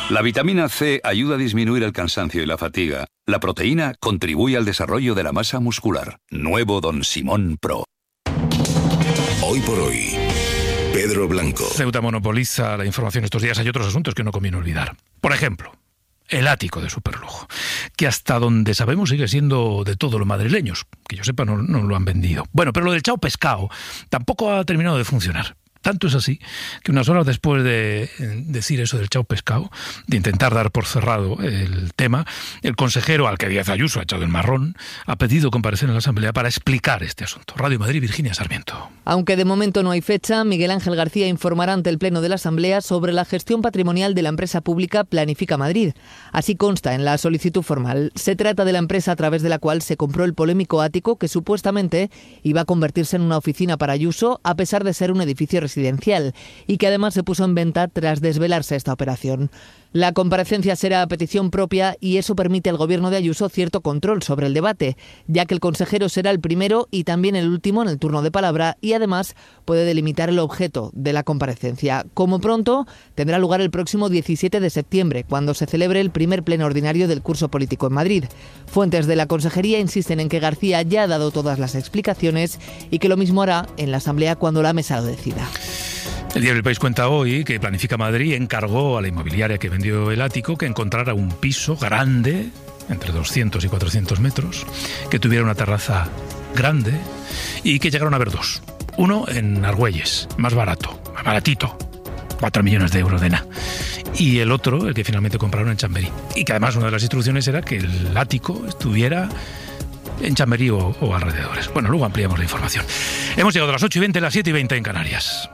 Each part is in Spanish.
La vitamina C ayuda a disminuir el cansancio y la fatiga. La proteína contribuye al desarrollo de la masa muscular. Nuevo Don Simón Pro. Hoy por hoy, Pedro Blanco. Ceuta monopoliza la información estos días. Hay otros asuntos que no conviene olvidar. Por ejemplo, el ático de superlujo, que hasta donde sabemos sigue siendo de todos los madrileños. Que yo sepa, no lo han vendido. Bueno, pero lo del Chao Pescado tampoco ha terminado de funcionar. Tanto es así que unas horas después de decir eso del Chao Pescado, de intentar dar por cerrado el tema, el consejero, al que Díaz Ayuso ha echado el marrón, ha pedido comparecer en la Asamblea para explicar este asunto. Radio Madrid, Virginia Sarmiento. Aunque de momento no hay fecha, Miguel Ángel García informará ante el Pleno de la Asamblea sobre la gestión patrimonial de la empresa pública Planifica Madrid. Así consta en la solicitud formal. Se trata de la empresa a través de la cual se compró el polémico ático que supuestamente iba a convertirse en una oficina para Ayuso, a pesar de ser un edificio residencial, y que además se puso en venta tras desvelarse esta operación. La comparecencia será a petición propia y eso permite al gobierno de Ayuso cierto control sobre el debate, ya que el consejero será el primero y también el último en el turno de palabra y además puede delimitar el objeto de la comparecencia. Como pronto, tendrá lugar el próximo 17 de septiembre, cuando se celebre el primer pleno ordinario del curso político en Madrid. Fuentes de la Consejería insisten en que García ya ha dado todas las explicaciones y que lo mismo hará en la Asamblea cuando la mesa lo decida. El diario El País cuenta hoy que Planifica Madrid encargó a la inmobiliaria que vendió el ático que encontrara un piso grande, entre 200 y 400 metros, que tuviera una terraza grande y que llegaron a haber dos. Uno en Argüelles, más barato, más baratito, 4 millones de euros de nada. Y el otro, el que finalmente compraron en Chamberí. Y que además una de las instrucciones era que el ático estuviera en Chamberí o alrededores. Bueno, luego ampliamos la información. Hemos llegado a las 8:20, las 7:20 en Canarias.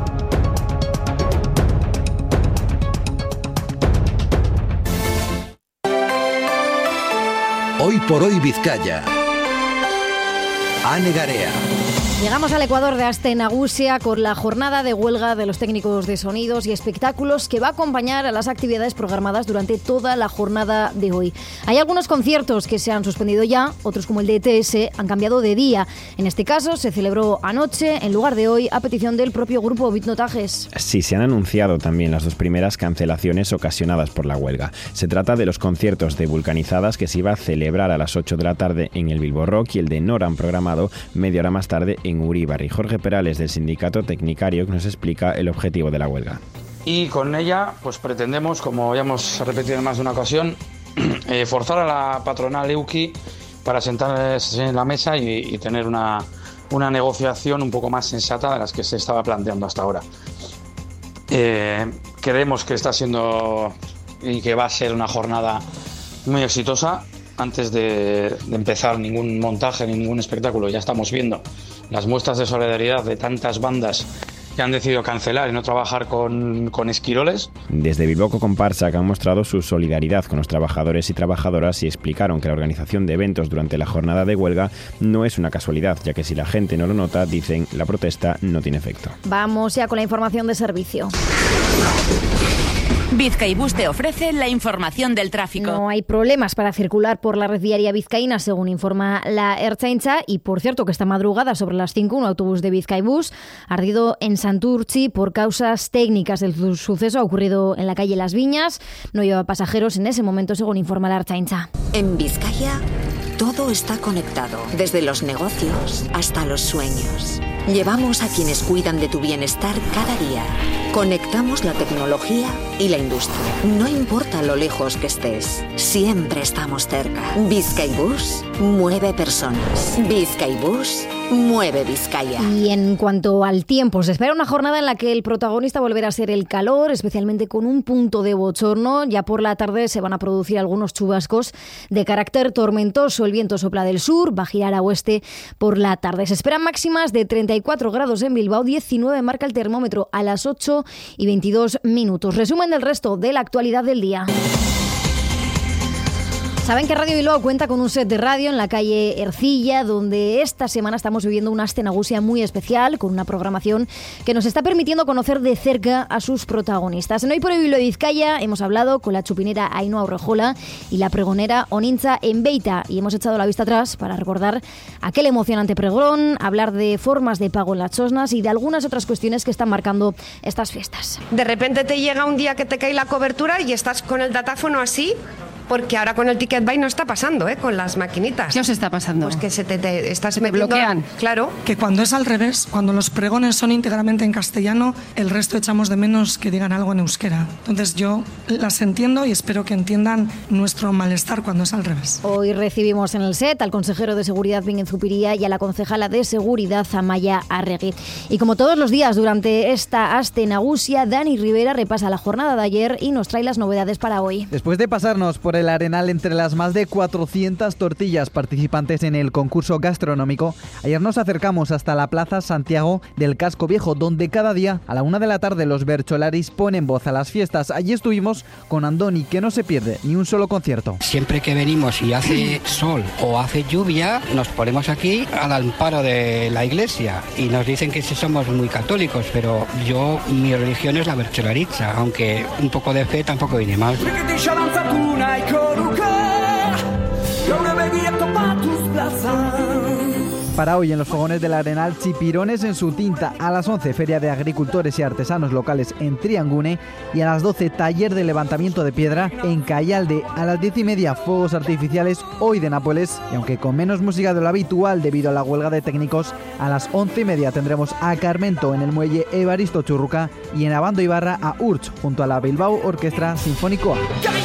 Hoy por hoy Vizcaya. Ane Garea. Llegamos al Ecuador de Aste Nagusia con la jornada de huelga de los técnicos de sonidos y espectáculos que va a acompañar a las actividades programadas durante toda la jornada de hoy. Hay algunos conciertos que se han suspendido ya, otros como el de ETS han cambiado de día. En este caso se celebró anoche en lugar de hoy a petición del propio grupo Bitnotajes. Sí, se han anunciado también las dos primeras cancelaciones ocasionadas por la huelga. Se trata de los conciertos de Vulcanizadas que se iba a celebrar a las 8 de la tarde en el Bilbo Rock y el de Noran programado media hora más tarde en Uríbar. Jorge Perales del sindicato Tecnicario nos explica el objetivo de la huelga. Y con ella pues pretendemos, como ya hemos repetido en más de una ocasión, forzar a la patronal EUKI para sentarse en la mesa y tener una negociación un poco más sensata de las que se estaba planteando hasta ahora. Creemos que está siendo y que va a ser una jornada muy exitosa. Antes de empezar ningún montaje, ningún espectáculo, ya estamos viendo las muestras de solidaridad de tantas bandas que han decidido cancelar y no trabajar con Esquiroles. Desde Bilboco Comparsa que han mostrado su solidaridad con los trabajadores y trabajadoras y explicaron que la organización de eventos durante la jornada de huelga no es una casualidad, ya que si la gente no lo nota, dicen, la protesta no tiene efecto. Vamos ya con la información de servicio. Bizkaibus te ofrece la información del tráfico. No hay problemas para circular por la red viaria vizcaína, según informa la Ertzaintza. Y por cierto, que esta madrugada, sobre las 5, un autobús de Bizkaibus ardido en Santurtzi por causas técnicas. El suceso ha ocurrido en la calle Las Viñas. No lleva pasajeros en ese momento, según informa la Ertzaintza. En Vizcaya, todo está conectado, desde los negocios hasta los sueños. Llevamos a quienes cuidan de tu bienestar cada día. Conectamos la tecnología y la industria. No importa lo lejos que estés, siempre estamos cerca. Bizkaibus mueve personas. Bizkaibus mueve Vizcaya. Y en cuanto al tiempo, se espera una jornada en la que el protagonista volverá a ser el calor, especialmente con un punto de bochorno. Ya por la tarde se van a producir algunos chubascos de carácter tormentoso. El viento sopla del sur, va a girar a oeste por la tarde. Se esperan máximas de 34 grados en Bilbao, 19 marca el termómetro a las 8:22. Resumen del resto de la actualidad del día. Saben que Radio Bilbao cuenta con un set de radio en la calle Ercilla, donde esta semana estamos viviendo una Aste Nagusia muy especial, con una programación que nos está permitiendo conocer de cerca a sus protagonistas. En Hoy por Hoy Bilbao Vizcaya hemos hablado con la chupinera Ainhoa Orrejola y la pregonera Onintza Enbeita, y hemos echado la vista atrás para recordar aquel emocionante pregón, hablar de formas de pago en las chosnas y de algunas otras cuestiones que están marcando estas fiestas. De repente te llega un día que te cae la cobertura y estás con el datáfono así. Porque ahora con el Ticket Buy no está pasando, con las maquinitas. ¿Qué os está pasando? Pues que te estás metiendo, bloquean. Claro. Que cuando es al revés, cuando los pregones son íntegramente en castellano, el resto echamos de menos que digan algo en euskera. Entonces yo las entiendo y espero que entiendan nuestro malestar cuando es al revés. Hoy recibimos en el set al consejero de Seguridad Bingen Zupiria y a la concejala de Seguridad Amaia Arregui. Y como todos los días durante esta Aste Nagusia, Dani Rivera repasa la jornada de ayer y nos trae las novedades para hoy. Después de pasarnos por el Arenal entre las más de 400 tortillas participantes en el concurso gastronómico, ayer nos acercamos hasta la Plaza Santiago del Casco Viejo, donde cada día a la 1 de la tarde los bercholaris ponen voz a las fiestas. Allí estuvimos con Andoni, que no se pierde ni un solo concierto. Siempre que venimos y hace sol o hace lluvia, nos ponemos aquí al amparo de la iglesia y nos dicen que sí somos muy católicos, pero mi religión es la bercholaritza, aunque un poco de fe tampoco viene mal. Para hoy en los fogones del Arenal, chipirones en su tinta. A las 11, Feria de Agricultores y Artesanos Locales en Triangune. Y a las 12, taller de levantamiento de piedra en Callalde. A las 10:30, fuegos artificiales hoy de Nápoles. Y aunque con menos música de lo habitual debido a la huelga de técnicos, a las 11:30 tendremos a Carmento en el muelle Evaristo Churruca y en Abando Ibarra a Urch junto a la Bilbao Orquestra Sinfónicoa.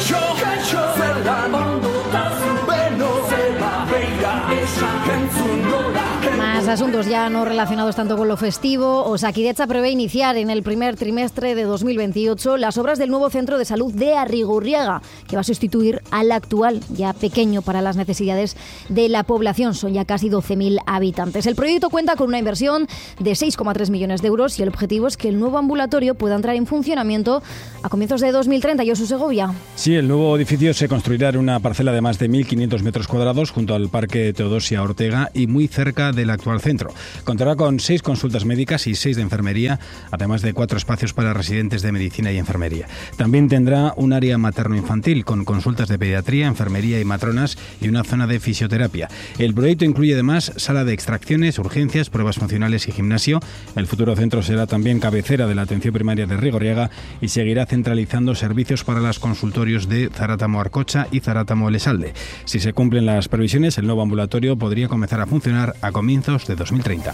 Más asuntos ya no relacionados tanto con lo festivo. Osakidetza prevé iniciar en el primer trimestre de 2028 las obras del nuevo centro de salud de Arrigurriaga, que va a sustituir al actual, ya pequeño para las necesidades de la población. Son ya casi 12.000 habitantes. El proyecto cuenta con una inversión de 6,3 millones de euros y el objetivo es que el nuevo ambulatorio pueda entrar en funcionamiento a comienzos de 2030. Josu Segovia. Sí, el nuevo edificio se construirá en una parcela de más de 1.500 metros cuadrados junto al Parque Teodosia Ortega y muy cerca del actual centro. Contará con 6 consultas médicas y 6 de enfermería, además de 4 espacios para residentes de medicina y enfermería. También tendrá un área materno-infantil con consultas de pediatría, enfermería y matronas y una zona de fisioterapia. El proyecto incluye además sala de extracciones, urgencias, pruebas funcionales y gimnasio. El futuro centro será también cabecera de la atención primaria de Rigorriaga y seguirá centralizando servicios para los consultorios de Zarátamo-Arcocha y Zarátamo-Lesalde. Si se cumplen las previsiones, el nuevo ambulatorio podría comenzar a funcionar a comienzos de 2030.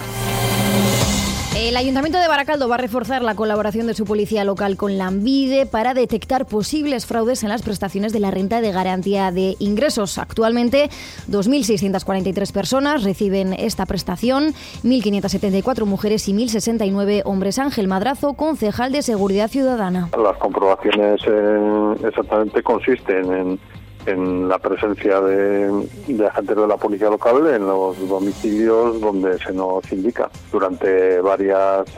El Ayuntamiento de Baracaldo va a reforzar la colaboración de su policía local con Lanbide para detectar posibles fraudes en las prestaciones de la renta de garantía de ingresos. Actualmente, 2.643 personas reciben esta prestación, 1.574 mujeres y 1.069 hombres. Ángel Madrazo, concejal de Seguridad Ciudadana. Las comprobaciones exactamente consisten en la presencia de agentes de la policía local en los domicilios donde se nos indica durante varias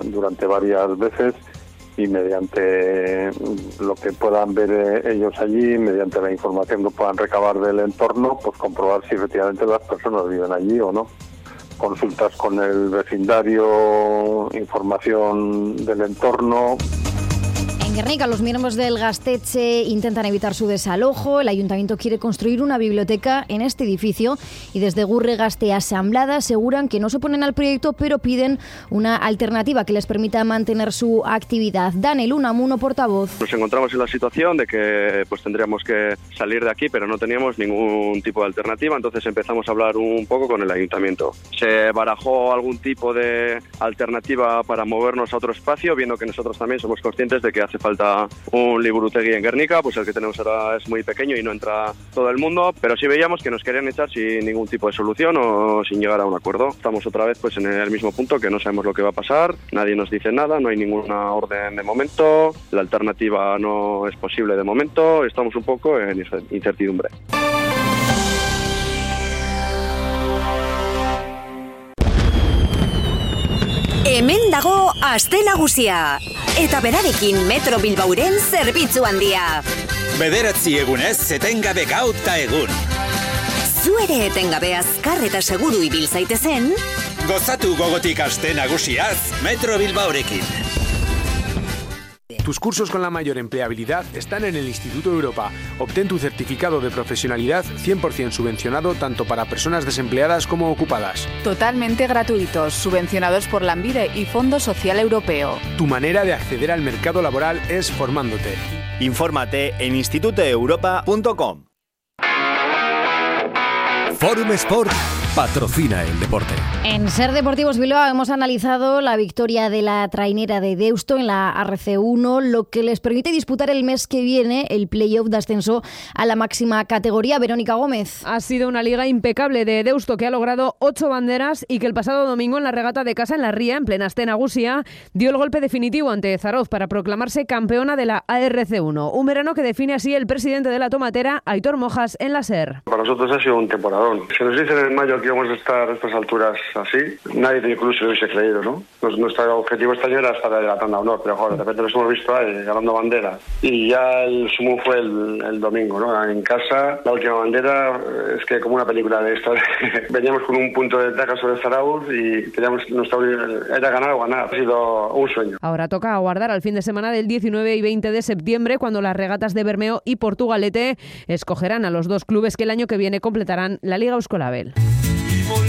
veces y mediante lo que puedan ver ellos allí, mediante la información que puedan recabar del entorno, pues comprobar si efectivamente las personas viven allí o no. Consultas con el vecindario, información del entorno. En Guernica, los miembros del Gaztetxe intentan evitar su desalojo. El ayuntamiento quiere construir una biblioteca en este edificio y desde Gurre Gazte Asamblada aseguran que no se oponen al proyecto, pero piden una alternativa que les permita mantener su actividad. Daniel Unamuno, portavoz. Nos encontramos en la situación de que pues tendríamos que salir de aquí, pero no teníamos ningún tipo de alternativa, entonces empezamos a hablar un poco con el ayuntamiento. Se barajó algún tipo de alternativa para movernos a otro espacio, viendo que nosotros también somos conscientes de que hace falta un liburutegi en Guernica, pues el que tenemos ahora es muy pequeño y no entra todo el mundo, pero sí veíamos que nos querían echar sin ningún tipo de solución o sin llegar a un acuerdo. Estamos otra vez pues en el mismo punto, que no sabemos lo que va a pasar, nadie nos dice nada, no hay ninguna orden de momento, la alternativa no es posible de momento, estamos un poco en incertidumbre. Hemen dago Aste Nagusia eta berarekin Metro Bilbauren zerbitzu handia. Bederatzi egunez, etengabe gaut ta egun. Zu ere etengabe azkar eta seguru ibil zaitezen. Gozatu gogotik aste nagusiaz, Metro Bilbaorekin. Tus cursos con la mayor empleabilidad están en el Instituto Europa. Obtén tu certificado de profesionalidad 100% subvencionado tanto para personas desempleadas como ocupadas. Totalmente gratuitos, subvencionados por Lanbide y Fondo Social Europeo. Tu manera de acceder al mercado laboral es formándote. Infórmate en institutoeuropa.com. Forum Sport patrocina el deporte. En Ser Deportivos Bilbao hemos analizado la victoria de la trainera de Deusto en la ARC1, lo que les permite disputar el mes que viene el playoff de ascenso a la máxima categoría. Verónica Gómez. Ha sido una liga impecable de Deusto que ha logrado 8 banderas y que el pasado domingo en la regata de casa en La Ría, en plena Aste Nagusia, dio el golpe definitivo ante Zarauz para proclamarse campeona de la ARC1. Un verano que define así el presidente de la tomatera, Aitor Mojas, en la SER. Para nosotros ha sido un temporadón. Se nos dice en mayo que íbamos a estar a estas alturas así, nadie incluso se lo hubiese creído, ¿no? Nuestro objetivo este año era estar en la tanda de honor, pero joder, de repente nos hemos visto ahí ganando bandera. Y ya el sumo fue el domingo, ¿no? En casa, la última bandera, es que como una película de estas. Veníamos con un punto de ventaja sobre Zarauz y teníamos era ganar o ganar. Ha sido un sueño. Ahora toca aguardar al fin de semana del 19 y 20 de septiembre, cuando las regatas de Bermeo y Portugalete escogerán a los dos clubes que el año que viene completarán la Liga Euskolabel.